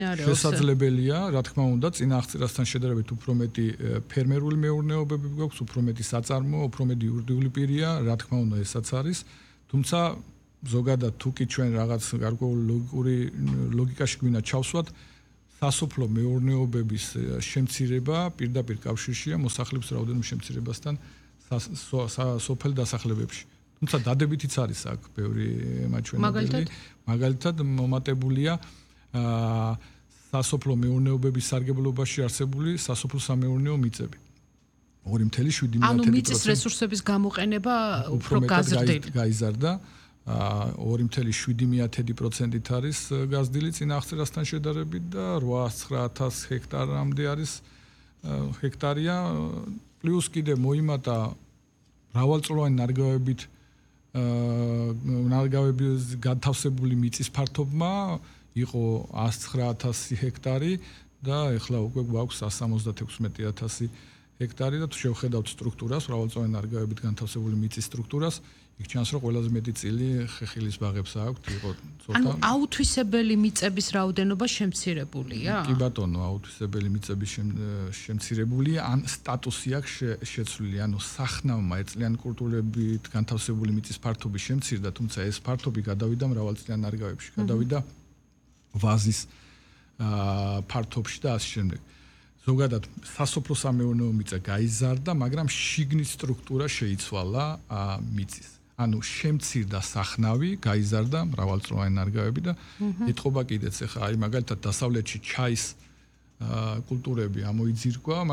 შესაძლებელია, რა თქმა უნდა, წინააღწიასთან შედარებით უფრო მეტი ფერმერული მეურნეობები გვაქვს, უფრო მეტი საწარმოო, უფრო მეტი იურიდიული პირია, რა თქმა უნდა, ესაც არის. თუმცა ზოგადად თუ კი ჩვენ რაღაც გარკვეული ლოგიკაში გვინდა ჩავსვათ, სასოფლო მეურნეობების შემცირება პირდაპირ კავშირშია მოსახლეობის რაოდენობის შემცირებასთან სოფელ დასახლებებში. თუმცა დადებითიც არის აქ ბევრი მაჩვენებელი. მაგალითად მომატებულია სასოფლო მეურნეობების სარგებლობაში არსებული სასოფლო სამეურნეო მიწები. 2.7%. ანუ მიწის რესურსების გამოყენება უფრო გაიზარდა. 2.7%-ით არის გაზრდილი წინააღწიასთან შედარებით და 809,000 ჰექტარამდე არის ჰექტარია. პლუს კიდე მოიმატა მრავალწლოვანი ნარგავების განთავსებული მიწის ფართობმა იყო 109,000 ჰექტარი და ეხლა უკვე გვაქვს 176,000 ჰექტარი და თუ შევხედავთ სტრუქტურას, მრავალწლოვანი ნარგავებით განთავსებული მიწის სტრუქტურას, იქ ჩანს, რომ ყველაზე მეტი წილი ხეხილის ბაღებს აქვთ, იყო ცოტა. ანუ აუთვისებელი მიწების რაოდენობა შემცირებულია? კი ბატონო, აუთვისებელი მიწების შემცირებულია, ან სტატუსი აქვს შეცვლილი, ანუ სახნავმა ეწლიანი კულტურებით განთავსებული მიწის ფართობი შემცირდა, თუმცა ეს ფართობი გადავიდა მრავალწლიან ნარგავებში, გადავიდა ვაზის ფართობში და ასე შემდეგ. ზოგადად სასოფლო სამეურნეო მიწა გაიზარდა, მაგრამ შიგნით სტრუქტურა შეიცვალა მიწის. ანუ შემცირდა სახნავი, გაიზარდა მრავალწლოვანი ნარგავები და ეთყობა კიდეც ახლა აი მაგალითად დასავლეთში ჩაის კულტურები ამოიძირკვა